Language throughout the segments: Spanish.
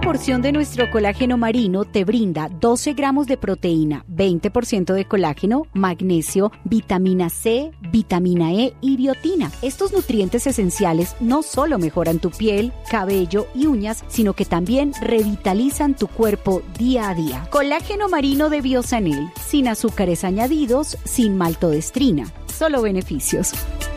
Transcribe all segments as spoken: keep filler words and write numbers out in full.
porción de nuestro colágeno marino te brinda doce gramos de proteína, veinte por ciento de colágeno, magnesio, vitamina C, vitamina E y biotina. Estos nutrientes esenciales no solo mejoran tu piel, cabello y uñas, sino que también revitalizan tu cuerpo día a día. Colágeno marino de Biosanel, sin azúcares añadidos, sin maltodextrina, solo beneficios.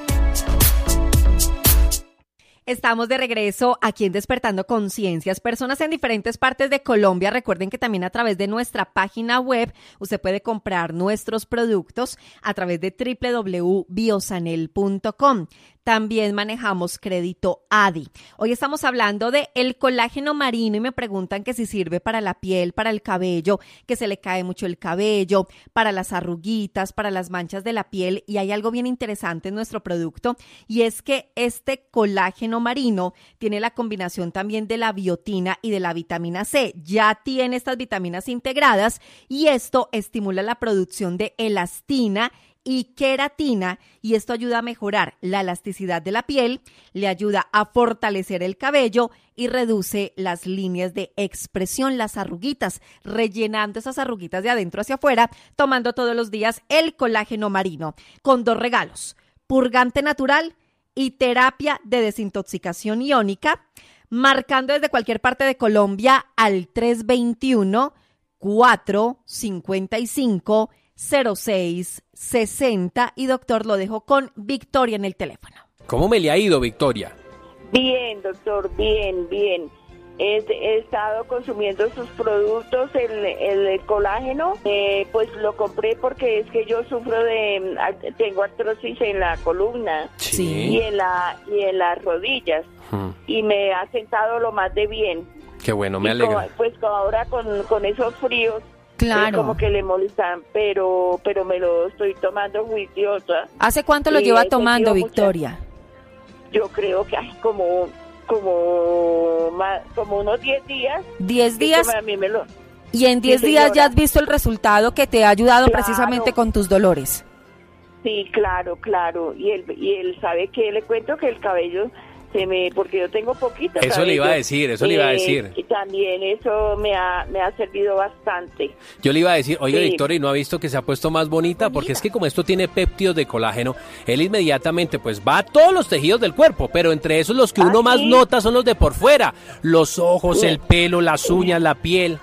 Estamos de regreso aquí en Despertando Conciencias. Personas en diferentes partes de Colombia, recuerden que también a través de nuestra página web usted puede comprar nuestros productos a través de doble u doble u doble u punto biosanel punto com. También manejamos crédito A D I. Hoy estamos hablando de el colágeno marino y me preguntan que si sirve para la piel, para el cabello, que se le cae mucho el cabello, para las arruguitas, para las manchas de la piel. Y hay algo bien interesante en nuestro producto y es que este colágeno marino tiene la combinación también de la biotina y de la vitamina C. Ya tiene estas vitaminas integradas y esto estimula la producción de elastina y queratina, y esto ayuda a mejorar la elasticidad de la piel, le ayuda a fortalecer el cabello y reduce las líneas de expresión, las arruguitas, rellenando esas arruguitas de adentro hacia afuera, tomando todos los días el colágeno marino, con dos regalos: purgante natural y terapia de desintoxicación iónica, marcando desde cualquier parte de Colombia al tres dos uno, cuatro cinco cinco, cero seis sesenta. Y doctor, lo dejo con Victoria en el teléfono. ¿Cómo me le ha ido, Victoria? Bien, doctor, bien, bien. He, he estado consumiendo sus productos, el, el colágeno, eh, pues lo compré porque es que yo sufro de, tengo artrosis en la columna Sí. y en la y en las rodillas Hmm. y me ha sentado lo más de bien. Qué bueno, me Y alegra. como- pues como ahora con, con esos fríos, Claro. es como que le molestan, pero pero me lo estoy tomando juiciosa. ¿Hace cuánto lo Y lleva he tomando, sentido mucha- Victoria? Yo creo que hay como como más, como unos diez días. diez Y días. como a mí me lo, Y en diez Sí, días señora. ya has visto el resultado que te ha ayudado Claro. precisamente con tus dolores. sí, claro, claro. Y él y él sabe que le cuento que el cabello se me, porque yo tengo poquito Eso cabello, le iba a decir, eso le iba a eh, decir. Y también eso me ha me ha servido bastante. Yo le iba a decir, oye, Sí. Victoria, ¿y no ha visto que se ha puesto más bonita? Porque es que como esto tiene péptidos de colágeno, él inmediatamente pues va a todos los tejidos del cuerpo, pero entre esos los que ¿Ah, uno más sí? nota son los de por fuera, los ojos, Sí. el pelo, las uñas, la piel.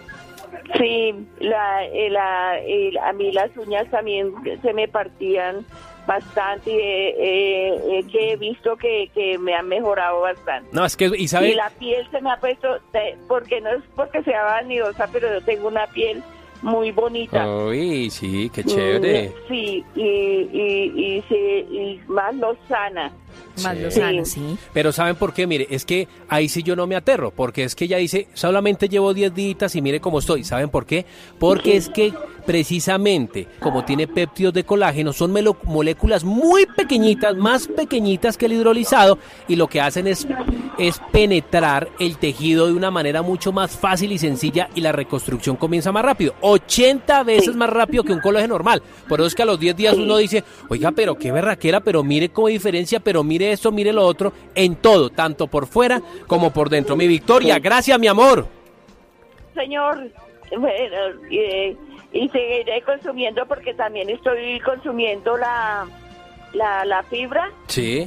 Sí, la, eh, la, eh, a mí las uñas también se me partían bastante, eh, eh, eh, que he visto que, que me han mejorado bastante. No, es que, y sabe, Y la piel se me ha puesto, eh, porque no es porque sea vanidosa, pero yo tengo una piel muy bonita. uy, sí, qué chévere. Mm, Sí, y, y, y, se- y más lozana. Más Sí. lozana, sí. Pero ¿saben por qué? Mire, es que ahí sí yo no me aterro, porque es que ella dice, solamente llevo diez días y mire cómo estoy. ¿Saben por qué? Porque es que precisamente, como tiene péptidos de colágeno, son melo- moléculas muy pequeñitas, más pequeñitas que el hidrolizado, y lo que hacen es, es penetrar el tejido de una manera mucho más fácil y sencilla, y la reconstrucción comienza más rápido, ochenta veces Sí. más rápido que un colágeno normal. Por eso es que a los diez días Sí. uno dice, oiga, pero qué berraquera, pero mire cómo diferencia, pero mire esto, mire lo otro, en todo, tanto por fuera como por dentro. Mi Victoria, gracias, mi amor. Señor, bueno, eh, y seguiré consumiendo porque también estoy consumiendo la, la, la fibra. Sí.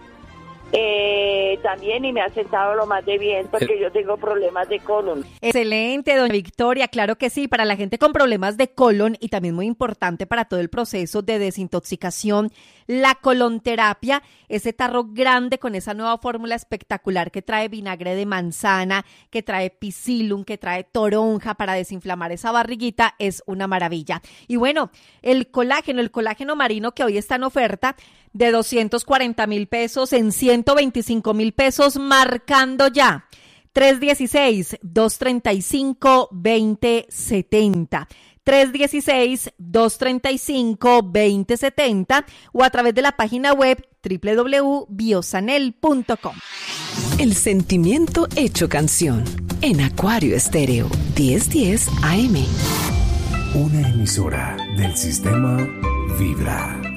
Eh, también y me ha sentado lo más de bien porque yo tengo problemas de colon. Excelente, doña Victoria, claro que sí, para la gente con problemas de colon y también muy importante para todo el proceso de desintoxicación, la colonterapia, ese tarro grande con esa nueva fórmula espectacular que trae vinagre de manzana, que trae psyllum, que trae toronja para desinflamar esa barriguita, es una maravilla. Y bueno, el colágeno, el colágeno marino que hoy está en oferta de doscientos cuarenta mil pesos en ciento veinticinco mil pesos, marcando ya tres uno seis, dos tres cinco, dos cero siete cero. tres uno seis, dos tres cinco, dos cero siete cero o a través de la página web doble u doble u doble u punto biosanel punto com. El sentimiento hecho canción en Acuario Estéreo diez diez A M. Una emisora del sistema Vibra.